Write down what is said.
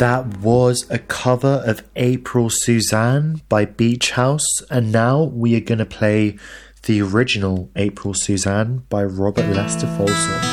That was a cover of April Suzanne by Beach House, and now we are going to play the original April Suzanne by Robert Lester Folsom.